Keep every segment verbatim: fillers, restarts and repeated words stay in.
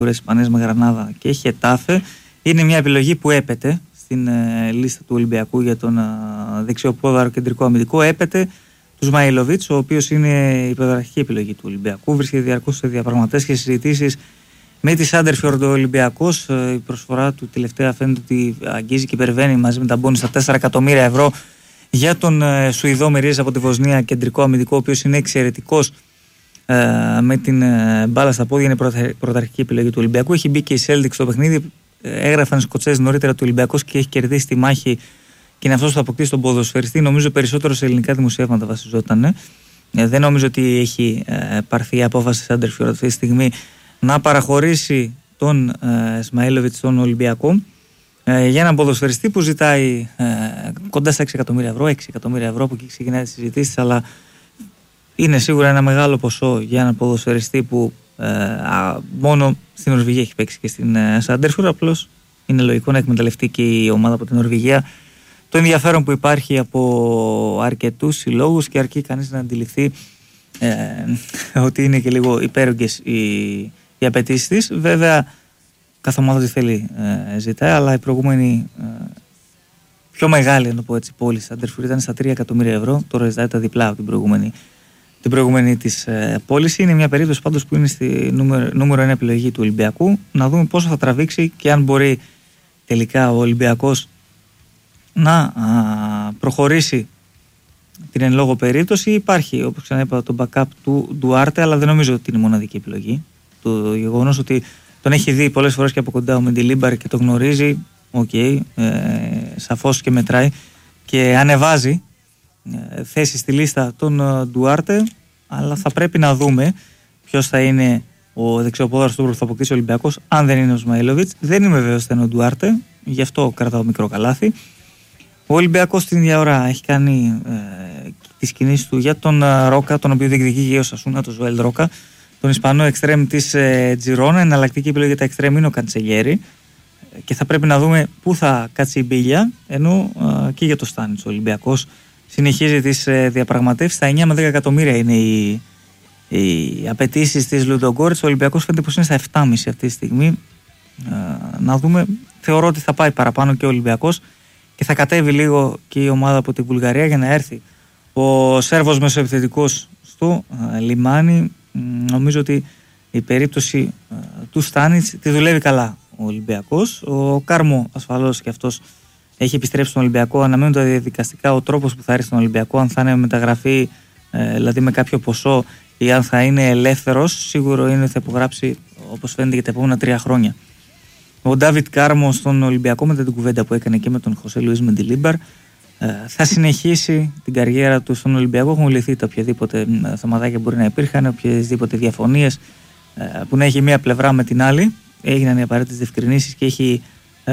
Ισπανίας με Γρανάδα και Χετάφε. Είναι μια επιλογή που έπεται στην ε, λίστα του Ολυμπιακού για τον ε, δεξιοπόδαρο κεντρικό αμυντικό. Έπεται του Σμαϊλοβίτς, ο οποίος είναι η πρωταρχική επιλογή του Ολυμπιακού. Βρίσκεται διαρκώς σε διαπραγματεύσεις και συζητήσεις με τη Σάντερφιορντ ο Ολυμπιακός. Ε, η προσφορά του τελευταία φαίνεται ότι αγγίζει και υπερβαίνει μαζί με τα μπόνους στα τέσσερα εκατομμύρια ευρώ για τον ε, Σουηδό Μυρίζ από τη Βοσνία, κεντρικό αμυντικό, ο οποίος είναι εξαιρετικός ε, με την ε, μπάλα στα πόδια. Είναι πρωτα, πρωταρχική επιλογή του Ολυμπιακού. Έχει μπει και η Celtic στο παιχνίδι. Έγραφαν οι Σκοτσέζοι νωρίτερα του Ολυμπιακός και έχει κερδίσει τη μάχη και είναι αυτός που θα αποκτήσει τον ποδοσφαιριστή. Νομίζω περισσότερο σε ελληνικά δημοσιεύματα βασιζόταν. Ε. Δεν νομίζω ότι έχει ε, πάρθει η απόφαση Σάντερφιορντ αυτή τη στιγμή να παραχωρήσει τον ε, Σμαϊλόβιτς στον Ολυμπιακό ε, για έναν ποδοσφαιριστή που ζητάει ε, κοντά στα έξι εκατομμύρια ευρώ, έξι εκατομμύρια ευρώ, από εκεί ξεκινάει τις συζητήσεις, αλλά είναι σίγουρα ένα μεγάλο ποσό για έναν ποδοσφαιριστή που ε, α, μόνο στην Νορβηγία έχει παίξει και στην ε, Σάντερφιορντ. Απλώς είναι λογικό να εκμεταλλευτεί και η ομάδα από την Νορβηγία το ενδιαφέρον που υπάρχει από αρκετούς συλλόγους και αρκεί κανείς να αντιληφθεί ε, ότι είναι και λίγο υπέρογγες οι, οι απαιτήσεις της. Βέβαια, κάθε ομάδα τι θέλει ε, ζητάει, αλλά η προηγούμενη ε, πιο μεγάλη, να το πω έτσι, πόλη Σάντερφιορντ ήταν στα τρία εκατομμύρια ευρώ. Τώρα ζητάει τα διπλά από την προηγούμενη, την προηγούμενη της ε, πώληση. Είναι μια περίπτωση πάντως που είναι στη νούμερο, νούμερο ένα επιλογή του Ολυμπιακού. Να δούμε πόσο θα τραβήξει και αν μπορεί τελικά ο Ολυμπιακός να α, προχωρήσει την εν λόγω περίπτωση. Υπάρχει, όπως ξαναείπα, το backup του Ντουάρτε, αλλά δεν νομίζω ότι είναι η μοναδική επιλογή. Το γεγονός ότι τον έχει δει πολλές φορές και από κοντά ο Μεντιλίμπαρ και το γνωρίζει, οκ, okay, ε, σαφώς και μετράει και ανεβάζει ε, θέση στη λίστα των ε, Ντουάρτε, αλλά θα πρέπει να δούμε ποιος θα είναι ο δεξιοπόδαρος του που θα αποκτήσει ο Ολυμπιακός, αν δεν είναι ο Σμαϊλόβιτς. Δεν είμαι βέβαιος ότι θα είναι ο Ντουάρτε, γι' αυτό κρατάω μικρό καλάθι. Ο Ολυμπιακός την ίδια ώρα έχει κάνει ε, τις κινήσεις του για τον ε, Ρόκα, τον οποίο διεκδικεί και ο Σασούνα, τον Ζωέλ Ρόκα, τον Ισπανό εξτρέμ της ε, Τζιρόνα. Εναλλακτική επιλογή για τα εξτρέμ είναι ο Καντσεγέρη και θα πρέπει να δούμε πού θα κάτσει η μπίλια, ενώ ε, και για το Στάνιτς ο Ολυμπιακός συνεχίζει τις ε, διαπραγματεύσεις. Στα εννιά με δέκα εκατομμύρια είναι οι, οι απαιτήσεις της Λουντογκόρετς. Ο Ολυμπιακός φαίνεται πως είναι στα επτά κόμμα πέντε αυτή τη στιγμή. Ε, να δούμε, θεωρώ ότι θα πάει παραπάνω και ο Ολυμπιακός και θα κατέβει λίγο και η ομάδα από τη Βουλγαρία για να έρθει ο Σέρβος μεσοεπιθετικός στο ε, λιμάνι. Νομίζω ότι η περίπτωση ε, του Στάνιτς τη δουλεύει καλά ο Ολυμπιακός. Ο Κάρμο ασφαλώς και αυτός έχει επιστρέψει στον Ολυμπιακό. Αναμένουν τα διαδικαστικά ο τρόπος που θα έρθει στον Ολυμπιακό, αν θα είναι μεταγραφή, ε, δηλαδή με κάποιο ποσό, ή αν θα είναι ελεύθερος. Σίγουρο είναι ότι θα υπογράψει, όπως φαίνεται, για τα επόμενα τρία χρόνια. Ο Ντάβιτ Κάρμο στον Ολυμπιακό, μετά την κουβέντα που έκανε και με τον Χωσέ Λουίς Μεντιλίμπαρ, θα συνεχίσει την καριέρα του στον Ολυμπιακό. Έχουν λυθεί τα οποιαδήποτε θεματάκια μπορεί να υπήρχαν, οποιαδήποτε διαφωνίες που να έχει μία πλευρά με την άλλη. Έγιναν οι απαραίτητες διευκρινήσεις και έχει,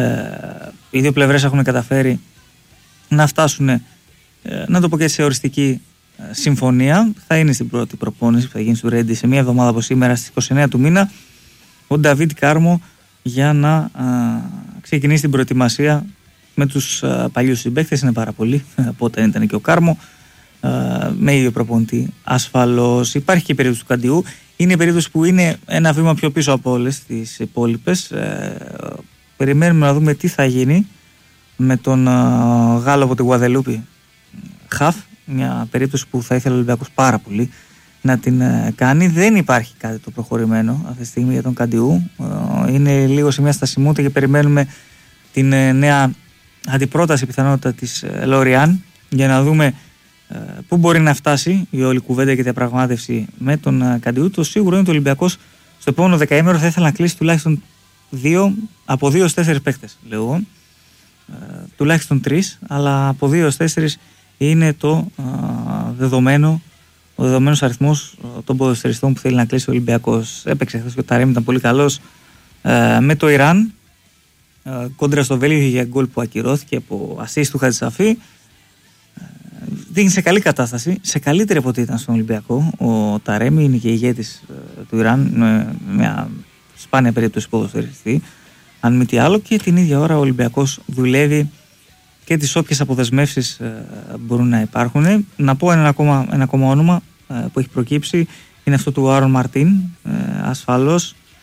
οι δύο πλευρές έχουν καταφέρει να φτάσουν, να το πω και σε οριστική συμφωνία. Θα είναι στην πρώτη προπόνηση που θα γίνει στο Ρέντι σε μία εβδομάδα από σήμερα, στις είκοσι εννέα του μήνα, ο Νταβίτ Κάρμο, για να α, ξεκινήσει την προετοιμασία με τους α, παλιούς συμπαίκτες. Είναι πάρα πολύ από όταν ήταν και ο Κάρμο, α, με ίδιο προπονητή ασφαλώς. Υπάρχει και η περίπτωση του Καντιού. Είναι η περίπτωση που είναι ένα βήμα πιο πίσω από όλες τις υπόλοιπες. Ε, περιμένουμε να δούμε τι θα γίνει με τον α, Γάλλο από τη Γουαδελούπη Χαφ, μια περίπτωση που θα ήθελε ο Ολυμπιακός πάρα πολύ να την κάνει. Δεν υπάρχει κάτι το προχωρημένο αυτή τη στιγμή για τον Καντιού. Είναι λίγο σε μια στασιμότητα και περιμένουμε την νέα αντιπρόταση πιθανότητα της Λοριάν για να δούμε πού μπορεί να φτάσει η όλη κουβέντα και διαπραγμάτευση με τον Καντιού. Το σίγουρο είναι ότι ο Ολυμπιακός στο επόμενο δεκαήμερο θα ήθελε να κλείσει τουλάχιστον δύο, από δύο ως τέσσερις παίκτες, λέω. Τουλάχιστον τρεις, αλλά από δύο ως τέσσερις είναι το δεδομένο, ο δεδομένος αριθμός των ποδοσφαιριστών που θέλει να κλείσει ο Ολυμπιακός. Έπαιξε χθες και ο Ταρέμ, ήταν πολύ καλός ε, με το Ιράν ε, κόντρα στο Βέλγιο για γκολ που ακυρώθηκε από assist του Χατζησαφή. Ε, δείχνει σε καλή κατάσταση, σε καλύτερη από ό,τι ήταν στον Ολυμπιακό. Ο Ταρέμ είναι και ηγέτης ε, του Ιράν, με μια σπάνια περίπτωση ποδοσφαιριστή, αν μη τι άλλο, και την ίδια ώρα ο Ολυμπιακός δουλεύει και τις όποιες αποδεσμεύσεις ε, μπορούν να υπάρχουν. Να πω ένα ακόμα, ένα ακόμα όνομα ε, που έχει προκύψει, είναι αυτό του Άρον Μαρτίν. Ε, ασφαλώς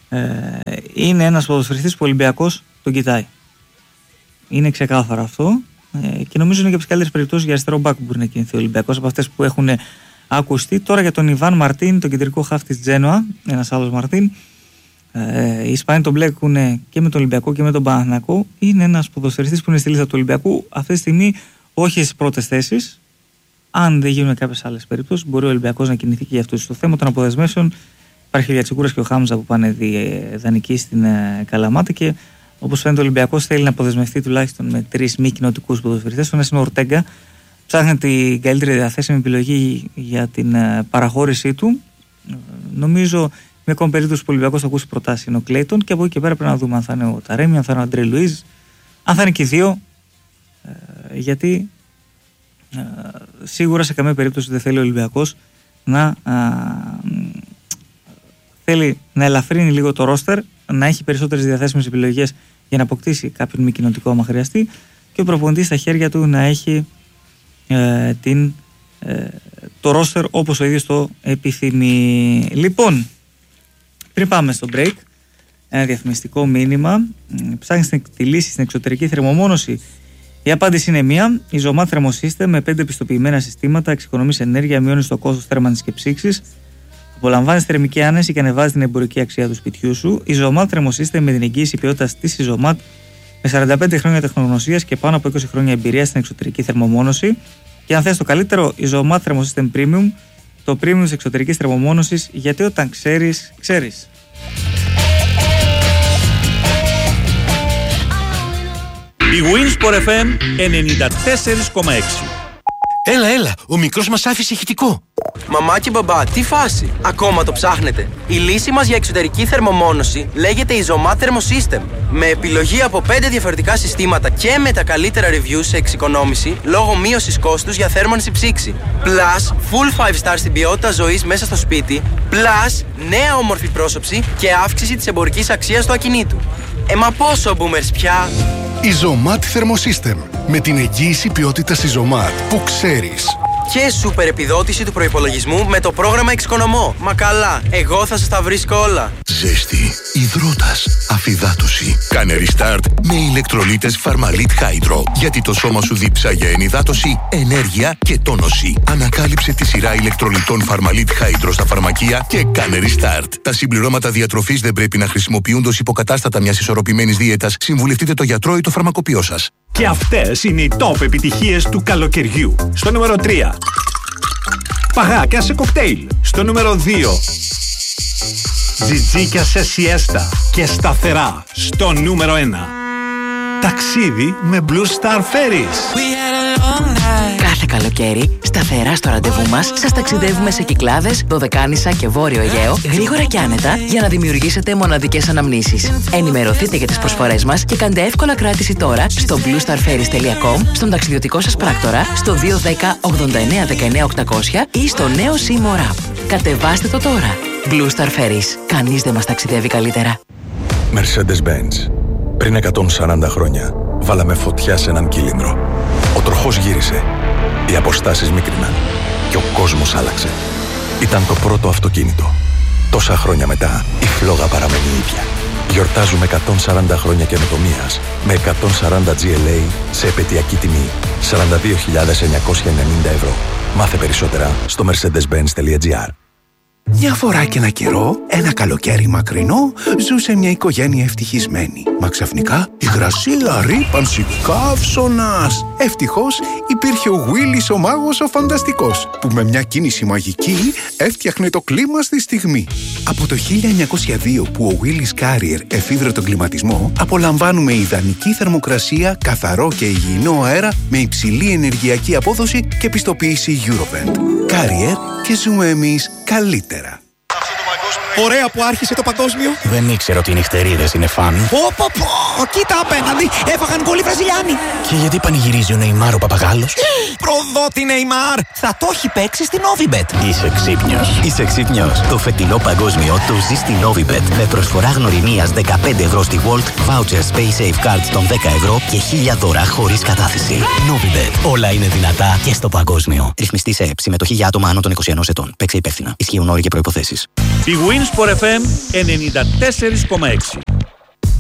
ε, είναι ένας ποδοσφαιριστής που ο Ολυμπιακός τον κοιτάει. Είναι ξεκάθαρο αυτό ε, και νομίζω είναι και από τις καλύτερες περιπτώσεις για αριστερό μπακ που μπορεί να κινηθεί ο Ολυμπιακός από αυτές που έχουν ακουστεί. Τώρα για τον Ιβάν Μαρτίν, τον κεντρικό χαφ της Τζένοα, ένας άλλος Μαρτίν. Ε, οι Ισπανοί τον μπλέκουν και με τον Ολυμπιακό και με τον Παναθηναϊκό. Είναι ένας ποδοσφαιριστής που είναι στη λίστα του Ολυμπιακού. Αυτή τη στιγμή όχι στις πρώτες θέσεις. Αν δεν γίνουν κάποιες άλλες περιπτώσεις, μπορεί ο Ολυμπιακός να κινηθεί και για αυτό. Στο θέμα των αποδεσμεύσεων, υπάρχει ο Γιατσικούρας και ο Χάμζα που πάνε δανεικοί στην ε, Καλαμάτα και όπως φαίνεται ο Ολυμπιακός θέλει να αποδεσμευτεί τουλάχιστον με τρεις μη κοινοτικούς ποδοσφαιριστές. Ο ένας είναι ο Ορτέγκα. Ψάχνει την καλύτερη διαθέσιμη επιλογή για την ε, παραχώρησή του. Ε, νομίζω μια ακόμη περίπτωση που ο Ολυμπιακός θα ακούσει προτάσεις είναι ο Κλέιτον και από εκεί και πέρα πρέπει να δούμε αν θα είναι ο Ταρέμι, αν θα είναι ο Αντρέ Λουίζ, αν θα είναι και οι δύο. Ε, γιατί ε, σίγουρα σε καμία περίπτωση δεν θέλει ο Ολυμπιακός να ε, θέλει να ελαφρύνει λίγο το ρόστερ, να έχει περισσότερες διαθέσιμες επιλογές για να αποκτήσει κάποιον μη κοινοτικό άμα χρειαστεί και ο προπονητής στα χέρια του να έχει ε, την, ε, το ρόστερ όπως ο ίδιος το επιθυμεί. Λοιπόν, πριν πάμε στο break, ένα διαφημιστικό μήνυμα. Ψάχνεις τη λύση στην εξωτερική θερμομόνωση? Η απάντηση είναι μία. Η Zomat Thermosystem με πέντε πιστοποιημένα συστήματα εξοικονομείς ενέργεια, μειώνεις το κόστος θέρμανσης και ψήξης, απολαμβάνεις θερμική άνεση και ανεβάζεις την εμπορική αξία του σπιτιού σου. Η Zomat Thermosystem με την εγγύηση ποιότητας της Zomat με σαράντα πέντε χρόνια τεχνογνωσίας και πάνω από είκοσι χρόνια εμπειρία στην εξωτερική θερμομόνωση. Και αν θες το καλύτερο, η Zomat Thermosystem Premium, το premium της εξωτερικής θερμομόνωσης, γιατί όταν ξέρεις, ξέρεις. Η Winsport εφ εμ ενενήντα τέσσερα κόμμα έξι. Έλα, έλα, ο μικρός μας άφησε ηχητικό. Μαμά και μπαμπά, τι φάση, ακόμα το ψάχνετε? Η λύση μας για εξωτερική θερμομόνωση λέγεται η Zomat Thermosystem. Με επιλογή από πέντε διαφορετικά συστήματα και με τα καλύτερα reviews σε εξοικονόμηση λόγω μείωσης κόστους για θέρμανση ψήξη. Plus, full five star στην ποιότητα ζωής μέσα στο σπίτι. Plus, νέα όμορφη πρόσωψη και αύξηση της εμπορικής αξίας του ακινήτου. Ε, μα πόσο boomers πια! Η Zomat Thermosystem με την εγγύηση ποιότητας της Zomat που ξέρεις. Και σούπερ επιδότηση του προϋπολογισμού με το πρόγραμμα Εξοικονομώ. Μα καλά, εγώ θα σας τα βρίσκω όλα. Ζέστη, υδρότας, αφυδάτωση. Κάνε restart με ηλεκτρολίτες Pharmalit Hydro. Γιατί το σώμα σου διψάγει ενυδάτωση, ενέργεια και τόνωση. Ανακάλυψε τη σειρά ηλεκτρολιτών Pharmalit Hydro στα φαρμακεία και κάνε restart. Τα συμπληρώματα διατροφής δεν πρέπει να χρησιμοποιούνται ως υποκατάστατα μιας ισορροπημένης δίαιτας. Συμβουλευτείτε το γιατρό ή το φαρμακοποιό σας. Και αυτές είναι οι top επιτυχίες του καλοκαιριού. Στο νούμερο τρία. Παγάκια σε κοκτέιλ. Στο νούμερο δύο. Τζιτζίκια σε σιέστα και σταθερά. Στο νούμερο ένα. Ταξίδι με Blue Star Ferries. Κάθε καλοκαίρι, σταθερά στο ραντεβού μας, σας ταξιδεύουμε σε Κυκλάδες, Δωδεκάνησα και Βόρειο Αιγαίο, γρήγορα και άνετα, για να δημιουργήσετε μοναδικές αναμνήσεις. Ενημερωθείτε για τις προσφορές μας και κάντε εύκολα κράτηση τώρα στο blue star ferries τελεία com, στον ταξιδιωτικό σας πράκτορα, στο δύο ένα μηδέν ογδόντα εννέα δεκαεννέα οκτακόσια ή στο νέο Seymour App. Κατεβάστε το τώρα. Blue Star Ferries. Κανείς δεν μας ταξιδεύει καλύτερα. Mercedes-Benz. Πριν εκατόν σαράντα χρόνια, βάλαμε φωτιά σε έναν κύλινδρο. Ο τροχός γύρισε, οι αποστάσεις μίκριναν και ο κόσμος άλλαξε. Ήταν το πρώτο αυτοκίνητο. Τόσα χρόνια μετά, η φλόγα παραμένει ίδια. Γιορτάζουμε εκατόν σαράντα χρόνια καινοτομίας με εκατόν σαράντα τζι ελ έι σε επαιτειακή τιμή σαράντα δύο χιλιάδες εννιακόσια ενενήντα ευρώ. Μάθε περισσότερα στο mercedes benz τελεία gr. Μια φορά και ένα καιρό, ένα καλοκαίρι μακρινό, ζούσε μια οικογένεια ευτυχισμένη. Μα ξαφνικά, υγρασία, ρύπανση, καύσωνας. Ευτυχώς υπήρχε ο Willis ο μάγος ο φανταστικός, που με μια κίνηση μαγική έφτιαχνε το κλίμα στη στιγμή. Από το χίλια εννιακόσια δύο που ο Willis Carrier εφήβρε τον κλιματισμό, απολαμβάνουμε ιδανική θερμοκρασία, καθαρό και υγιεινό αέρα με υψηλή ενεργειακή απόδοση και πιστοποίηση Eurovent. Carrier και ζούμε εμείς καλύτερα. Ωραία που άρχισε το παγκόσμιο. Δεν ήξερα ότι οι νυχτερίδες είναι φαν. Πω πω πω, κοίτα απέναντι, έφαγαν γκολ οι Βραζιλιάνοι. Και γιατί πανηγυρίζει ο Νεϊμάρ ο Παπαγάλος? Προδότη Νεϊμάρ, θα το έχει παίξει στην Novibet. Είσαι ξύπνιος. Είσαι ξύπνιος. Το φετινό παγκόσμιο το ζει στην Novibet. Με προσφορά γνωριμίας δεκαπέντε ευρώ στη Volt, voucher Space Safe Cards των δέκα ευρώ και χίλια δώρα χωρίς κατάθεση. Novibet. Όλα είναι δυνατά και στο παγκόσμιο. Ρυθμιστή σε ΕΕΠ. Συμμετοχή για άτομα άνω των είκοσι ενός ετών. Παίξε υπεύθυνα. Ισχύουν όροι και προϋποθέσεις. Η Winsport εφ εμ ενενήντα τέσσερα κόμμα έξι.